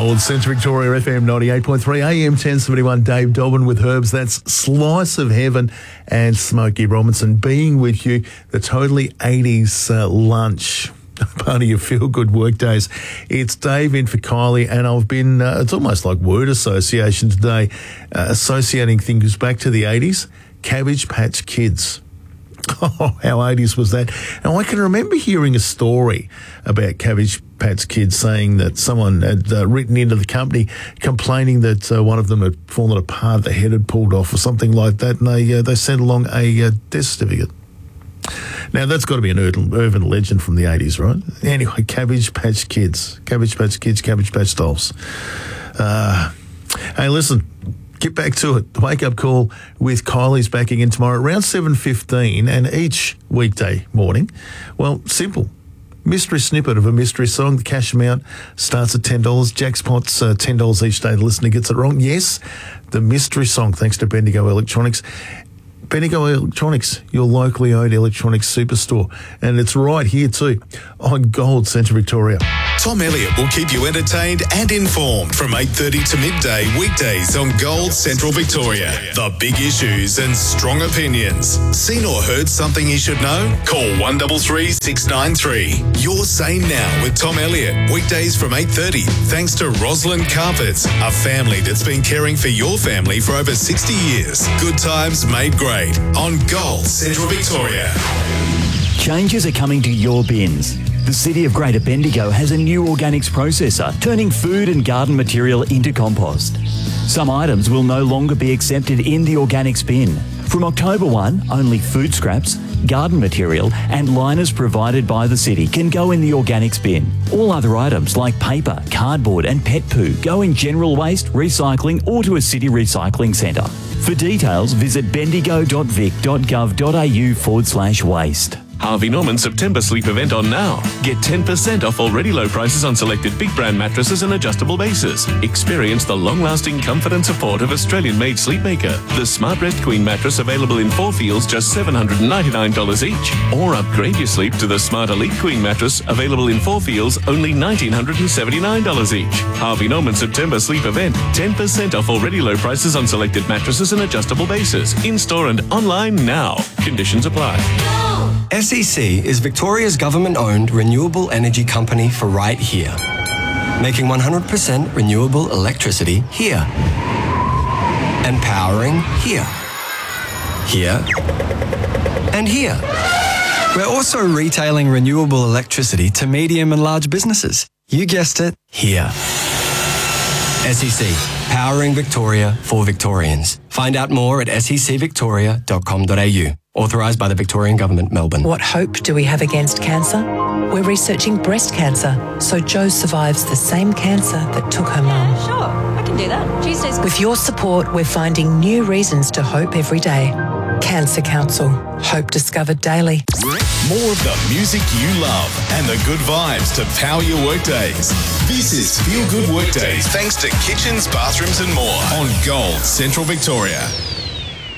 Gold, Central Victoria, FM 98.3, AM 1071, Dave Dobbin with Herbs. That's Slice of Heaven and Smokey Robinson being with you. The Totally 80s lunch, part of your feel-good workdays. It's Dave in for Kylie, and I've been, it's almost like word association today, associating things back to the 80s. Cabbage Patch Kids. Oh, how 80s was that? Now, I can remember hearing a story about Cabbage Patch Kids saying that someone had written into the company complaining that one of them had fallen apart, the head had pulled off or something like that, and they sent along a death certificate. Now, that's got to be an urban legend from the 80s, right? Anyway, Cabbage Patch Kids, Cabbage Patch Dolls. Hey, listen. Get back to it. The wake-up call with Kylie's back again tomorrow around 7:15 and each weekday morning. Well, simple. Mystery snippet of a mystery song. The cash amount starts at $10. Jackpot's $10 each day. The listener gets it wrong. Yes, the mystery song, thanks to Bendigo Electronics. Bendigo Electronics, your locally owned electronics superstore. And it's right here too on Gold, Central Victoria. Tom Elliott will keep you entertained and informed from 8:30 to midday weekdays on Gold, Central Victoria. The big issues and strong opinions. Seen or heard something you should know? Call 133 693. Your Say Now with Tom Elliott. Weekdays from 8:30. Thanks to Roslyn Carpets, a family that's been caring for your family for over 60 years. Good times made great on Gold, Central Victoria. Changes are coming to your bins. The City of Greater Bendigo has a new organics processor, turning food and garden material into compost. Some items will no longer be accepted in the organics bin. From October 1, only food scraps, garden material and liners provided by the city can go in the organics bin. All other items like paper, cardboard and pet poo go in general waste, recycling or to a city recycling centre. For details, visit bendigo.vic.gov.au/waste. Harvey Norman September sleep event on now. Get 10% off already low prices on selected big brand mattresses and adjustable bases. Experience the long-lasting comfort and support of Australian-made Sleepmaker. The Smart Rest Queen mattress available in 4 feels just $799 each. Or upgrade your sleep to the Smart Elite Queen mattress available in 4 feels only $1,979 each. Harvey Norman September sleep event. 10% off already low prices on selected mattresses and adjustable bases. In-store and online now. Conditions apply. SEC is Victoria's government-owned renewable energy company for right here, making 100% renewable electricity here, and powering here, and here. We're also retailing renewable electricity to medium and large businesses. You guessed it, here. SEC, powering Victoria for Victorians. Find out more at secvictoria.com.au. Authorised by the Victorian Government, Melbourne. What hope do we have against cancer? We're researching breast cancer, so Jo survives the same cancer that took her mum. Sure, I can do that. Tuesdays. With your support, we're finding new reasons to hope every day. Cancer Council. Hope discovered daily. More of the music you love and the good vibes to power your workdays. This is Feel Good Workdays, thanks to Kitchens, Bathrooms and More on Gold, Central Victoria.